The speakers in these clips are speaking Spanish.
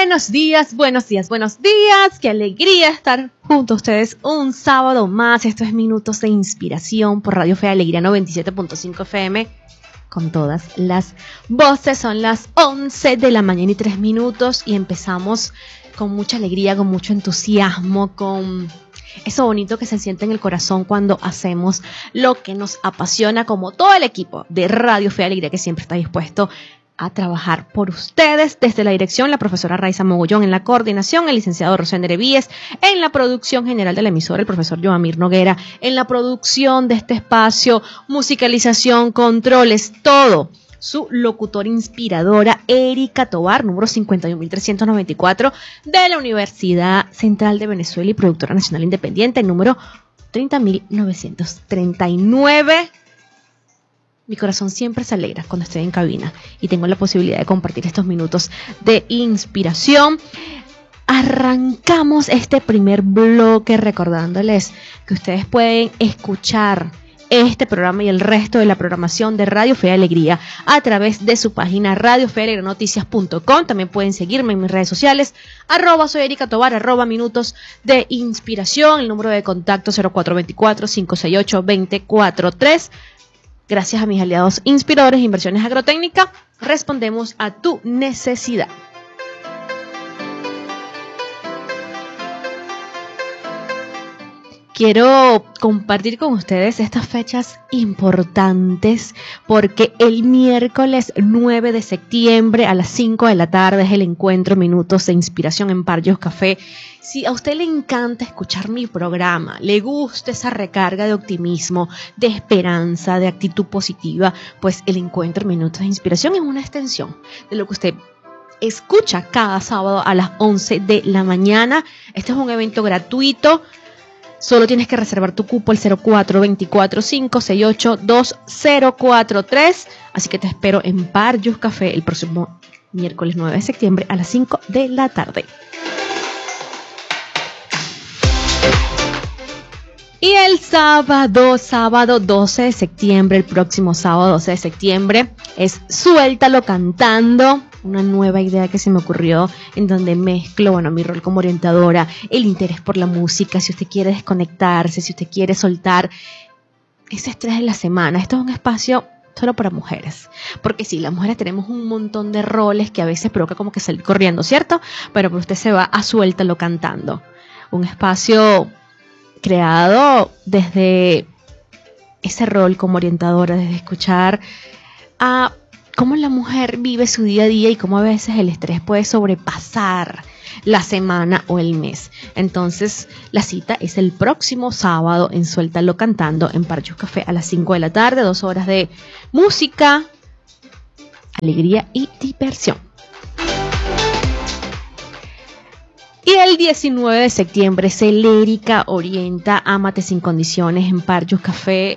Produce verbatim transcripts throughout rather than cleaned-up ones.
Buenos días, buenos días, buenos días. Qué alegría estar junto a ustedes un sábado más. Esto es Minutos de Inspiración por Radio Fe de Alegría noventa y siete punto cinco F M. Con todas las voces. Son las once de la mañana y tres minutos. Y empezamos con mucha alegría, con mucho entusiasmo, con eso bonito que se siente en el corazón cuando hacemos lo que nos apasiona, como todo el equipo de Radio Fe de Alegría que siempre está dispuesto a trabajar por ustedes. Desde la dirección, la profesora Raiza Mogollón; en la coordinación, el licenciado Rosender Víez; en la producción general de la emisora, el profesor Joamir Noguera; en la producción de este espacio, musicalización, controles, todo, su locutora inspiradora, Erika Tobar, número cincuenta y un mil trescientos noventa y cuatro de la Universidad Central de Venezuela y productora nacional independiente, número treinta mil novecientos treinta y nueve. Mi corazón siempre se alegra cuando estoy en cabina y tengo la posibilidad de compartir estos minutos de inspiración. Arrancamos este primer bloque recordándoles que ustedes pueden escuchar este programa y el resto de la programación de Radio Fe de Alegría a través de su página radio fe alegre noticias punto com. También pueden seguirme en mis redes sociales, arroba soy Erika Tobar, arroba Minutos de Inspiración, el número de contacto cero cuatro dos cuatro, cinco seis ocho, dos cero cuatro tres. Gracias a mis aliados inspiradores, Inversiones Agrotécnica, respondemos a tu necesidad. Quiero compartir con ustedes estas fechas importantes porque el miércoles nueve de septiembre a las cinco de la tarde es el encuentro Minutos de Inspiración en Parjos Café. Si a usted le encanta escuchar mi programa, le gusta esa recarga de optimismo, de esperanza, de actitud positiva, pues el encuentro Minutos de Inspiración es una extensión de lo que usted escucha cada sábado a las once de la mañana. Este es un evento gratuito. Solo tienes que reservar tu cupo al cero cuatro dos cuatro, cinco seis ocho, dos cero cuatro tres. Así que te espero en Parjos Café el próximo miércoles nueve de septiembre a las cinco de la tarde. Y el sábado, sábado doce de septiembre, el próximo sábado doce de septiembre, es Suéltalo Cantando, una nueva idea que se me ocurrió en donde mezclo, bueno, mi rol como orientadora, el interés por la música, si usted quiere desconectarse, si usted quiere soltar ese estrés de la semana. Esto es un espacio solo para mujeres, porque sí, las mujeres tenemos un montón de roles que a veces provoca como que salir corriendo, ¿cierto? Pero usted se va a Suéltalo Cantando, un espacio creado desde ese rol como orientadora, desde escuchar a cómo la mujer vive su día a día y cómo a veces el estrés puede sobrepasar la semana o el mes. Entonces, la cita es el próximo sábado en Suéltalo Cantando en Parjos Café a las cinco de la tarde, dos horas de música, alegría y diversión. Y el diecinueve de septiembre, Celérica Orienta, Ámate Sin Condiciones en Parjos Café.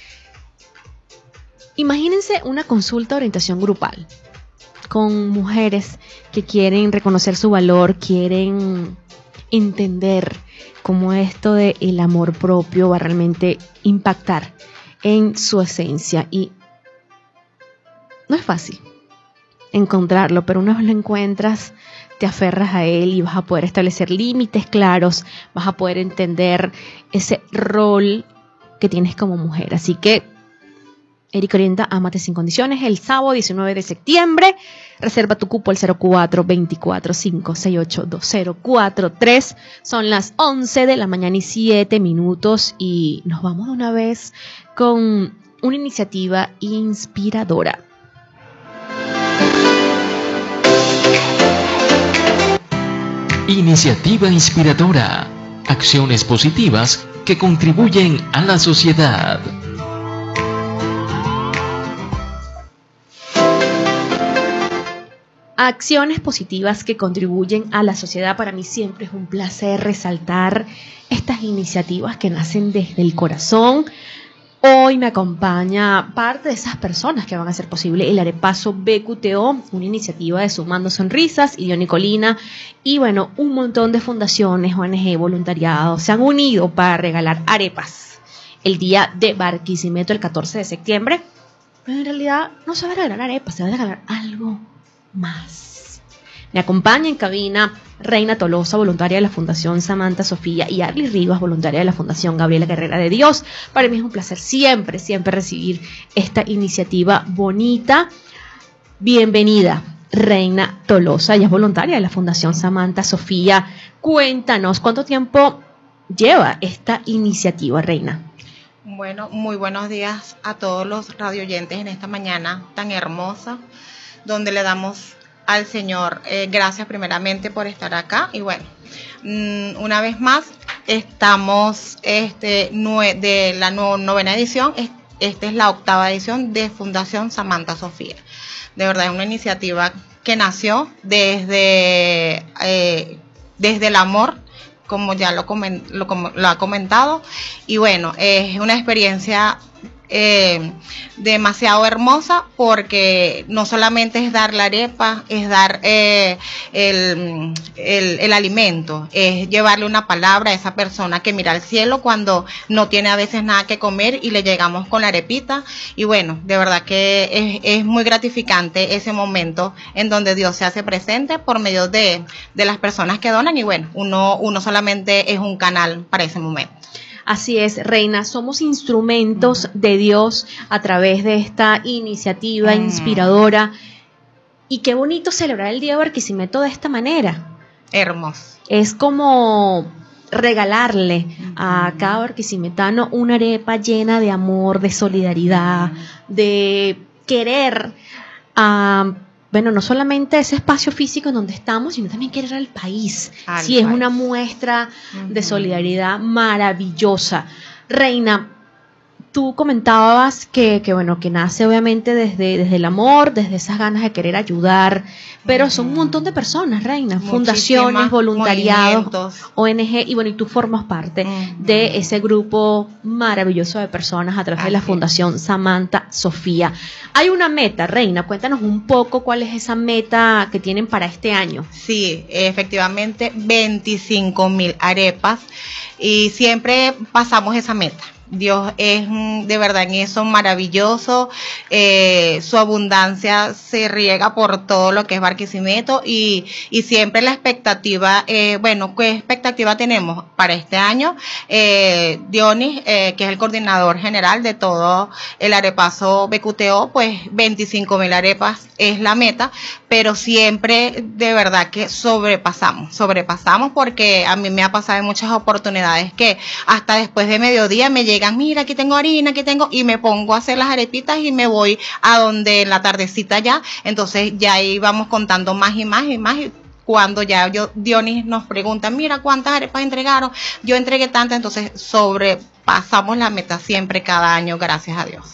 Imagínense una consulta de orientación grupal con mujeres que quieren reconocer su valor, quieren entender cómo esto del amor propio va a realmente impactar en su esencia. Y no es fácil encontrarlo, pero una vez lo encuentras, te aferras a él y vas a poder establecer límites claros, vas a poder entender ese rol que tienes como mujer. Así que Erika Orienta, Ámate Sin Condiciones, el sábado diecinueve de septiembre. Reserva tu cupo al cero cuatro dos cuatro, cinco seis ocho, dos cero cuatro tres. Son las once de la mañana y siete minutos y nos vamos de una vez con una iniciativa inspiradora. Iniciativa inspiradora. Acciones positivas que contribuyen a la sociedad. Acciones positivas que contribuyen a la sociedad. Para mí siempre es un placer resaltar estas iniciativas que nacen desde el corazón. Hoy me acompaña parte de esas personas que van a hacer posible el Arepaso B Q T O, una iniciativa de Sumando Sonrisas y Diony Colina. Y bueno, un montón de fundaciones, O N G, voluntariados se han unido para regalar arepas el día de Barquisimeto, el catorce de septiembre. Pero en realidad no se va a regalar arepas, se va a regalar algo más. Me acompaña en cabina Reina Tolosa, voluntaria de la Fundación Samantha Sofía, y Arly Rivas, voluntaria de la Fundación Gabriela Guerrera de Dios. Para mí es un placer siempre, siempre recibir esta iniciativa bonita. Bienvenida, Reina Tolosa, ella es voluntaria de la Fundación Samantha Sofía. Cuéntanos, ¿cuánto tiempo lleva esta iniciativa, Reina? Bueno, muy buenos días a todos los radioyentes en esta mañana tan hermosa, donde le damos al Señor eh, gracias primeramente por estar acá. Y bueno, mmm, una vez más estamos este, nue de la no novena edición. Esta es la octava edición de Fundación Samantha Sofía. De verdad es una iniciativa que nació desde, eh, desde el amor, como ya lo, coment lo, lo ha comentado. Y bueno, es una experiencia Eh, demasiado hermosa, porque no solamente es dar la arepa, es dar eh, el, el, el alimento, es llevarle una palabra a esa persona que mira al cielo cuando no tiene a veces nada que comer y le llegamos con la arepita. Y bueno, de verdad que es, es muy gratificante ese momento en donde Dios se hace presente por medio de, de las personas que donan, y bueno, uno, uno solamente es un canal para ese momento. Así es, Reina, somos instrumentos de Dios a través de esta iniciativa mm. inspiradora. Y qué bonito celebrar el Día de Barquisimeto de esta manera. Hermoso. Es como regalarle mm. a cada barquisimetano una arepa llena de amor, de solidaridad, mm. de querer a... Uh, bueno, no solamente ese espacio físico en donde estamos, sino también querer al país. Al sí, país. Es una muestra uh-huh. de solidaridad maravillosa. Reina, tú comentabas que, que bueno, que nace obviamente desde, desde el amor, desde esas ganas de querer ayudar, pero son un montón de personas, Reina, muchísimas fundaciones, voluntariados, O N G, y bueno, y tú formas parte uh-huh. de ese grupo maravilloso de personas a través Así de la Fundación es. Samantha Sofía. Hay una meta, Reina, cuéntanos un poco cuál es esa meta que tienen para este año. Sí, efectivamente, veinticinco mil arepas, y siempre pasamos esa meta. Dios es de verdad en eso maravilloso, eh, su abundancia se riega por todo lo que es Barquisimeto, y, y siempre la expectativa, eh, bueno, ¿qué expectativa tenemos para este año? Eh, Dionis, eh, que es el coordinador general de todo el arepazo B Q T O, pues veinticinco mil arepas es la meta, pero siempre de verdad que sobrepasamos, sobrepasamos porque a mí me ha pasado en muchas oportunidades que hasta después de mediodía me llega mira, aquí tengo harina, aquí tengo, y me pongo a hacer las arepitas y me voy a donde en la tardecita ya, entonces ya ahí vamos contando más y más y más, y cuando ya yo, Dionis nos pregunta, mira cuántas arepas entregaron, yo entregué tantas, entonces sobrepasamos la meta siempre cada año, gracias a Dios.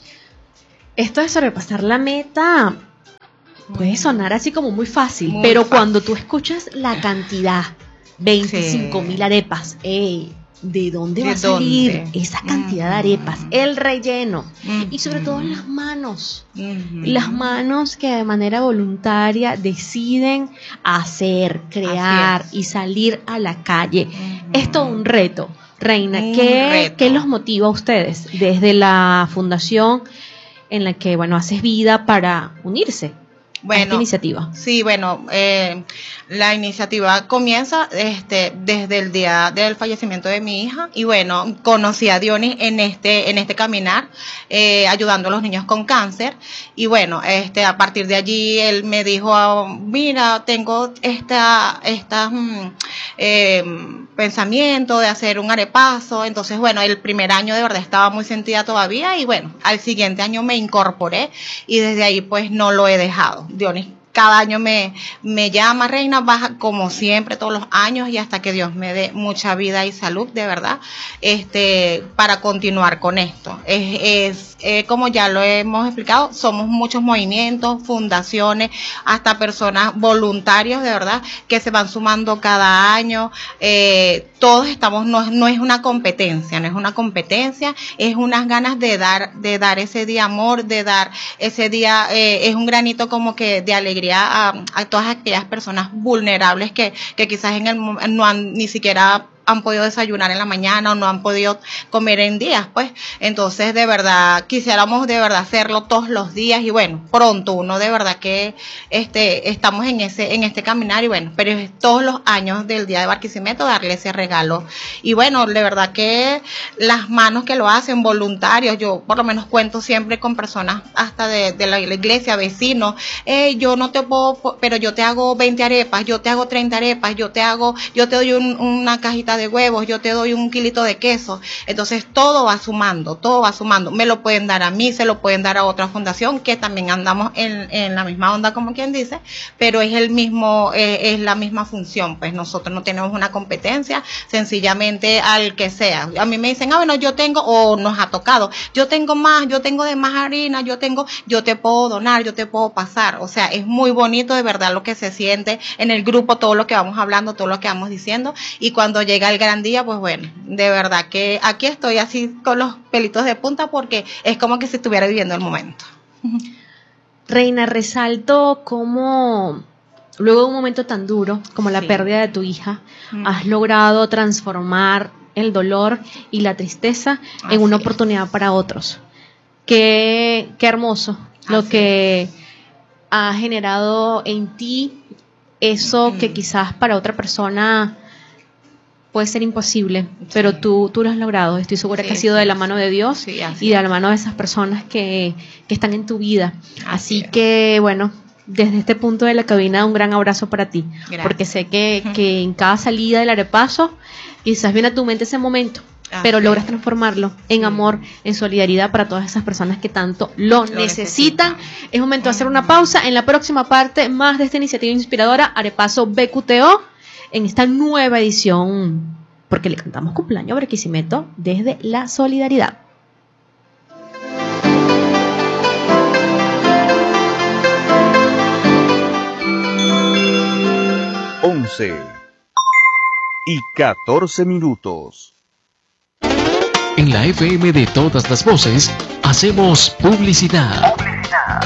Esto de sobrepasar la meta puede sonar así como muy fácil, muy pero fácil. Cuando tú escuchas la cantidad, veinticinco mil sí. arepas, ey, ¿de dónde ¿De va a salir dónde? Esa cantidad uh-huh. de arepas? El relleno uh-huh. y sobre todo las manos, uh-huh. las manos que de manera voluntaria deciden hacer, crear y salir a la calle. Uh-huh. Es todo un reto, Reina. Un ¿Qué, reto. ¿Qué los motiva a ustedes desde la fundación en la que bueno haces vida para unirse? Bueno, esta iniciativa. Sí, bueno, eh, la iniciativa comienza este, desde el día del fallecimiento de mi hija, y bueno, conocí a Dionis en este, en este caminar, eh, ayudando a los niños con cáncer, y bueno, este, a partir de allí él me dijo, oh, mira, tengo esta, esta mm, eh, pensamiento de hacer un arepazo. Entonces bueno, el primer año de verdad estaba muy sentida todavía, y bueno, al siguiente año me incorporé, y desde ahí pues no lo he dejado. Dionis cada año me, me llama, Reina, baja como siempre todos los años, y hasta que Dios me dé mucha vida y salud, de verdad, este, para continuar con esto. Es, es eh, como ya lo hemos explicado, somos muchos movimientos, fundaciones, hasta personas voluntarios, de verdad, que se van sumando cada año. Eh, todos estamos, no, no es una competencia, no es una competencia, es unas ganas de dar, de dar ese día amor, de dar ese día, eh, es un granito como que de alegría A, a todas aquellas personas vulnerables que, que quizás en el no han ni siquiera han podido desayunar en la mañana o no han podido comer en días, pues. Entonces, de verdad, quisiéramos de verdad hacerlo todos los días y bueno, pronto uno de verdad que este estamos en ese en este caminar y bueno, pero es todos los años del día de Barquisimeto darle ese regalo. Y bueno, de verdad que las manos que lo hacen, voluntarios, yo por lo menos cuento siempre con personas hasta de, de la, la iglesia, vecinos, eh, yo no te puedo, pero yo te hago veinte arepas, yo te hago treinta arepas, yo te hago, yo te doy un, una cajita de huevos, yo te doy un kilito de queso. Entonces todo va sumando, todo va sumando. Me lo pueden dar a mí, se lo pueden dar a otra fundación, que también andamos en, en la misma onda como quien dice, pero es el mismo, eh, es la misma función. Pues nosotros no tenemos una competencia, sencillamente al que sea. A mí me dicen, ah, bueno, yo tengo, o nos ha tocado, yo tengo más, yo tengo de más harina, yo tengo, yo te puedo donar, yo te puedo pasar. O sea, es muy bonito de verdad lo que se siente en el grupo, todo lo que vamos hablando, todo lo que vamos diciendo, y cuando llega el gran día, pues bueno, de verdad que aquí estoy así con los pelitos de punta porque es como que si estuviera viviendo el momento. Reina, resalto cómo luego de un momento tan duro como la sí. pérdida de tu hija, mm. has logrado transformar el dolor y la tristeza así en una es. oportunidad para otros. Qué, qué hermoso así lo que es. ha generado en ti eso mm. que quizás para otra persona puede ser imposible, sí. pero tú, tú lo has logrado. Estoy segura sí, que ha sido sí, de la mano de Dios sí, y de la mano de esas personas que, que están en tu vida. Así, así que, bueno, desde este punto de la cabina, un gran abrazo para ti. Gracias. Porque sé que, que en cada salida del arepaso, quizás viene a tu mente ese momento, así pero logras transformarlo en sí. amor, en solidaridad para todas esas personas que tanto lo, lo necesitan. necesitan. Es momento de hacer una pausa. En la próxima parte, más de esta iniciativa inspiradora, Arepaso B Q T O, en esta nueva edición, porque le cantamos cumpleaños a Barquisimeto desde la solidaridad. once y catorce minutos. En la F M de todas las voces, hacemos publicidad. Publicidad.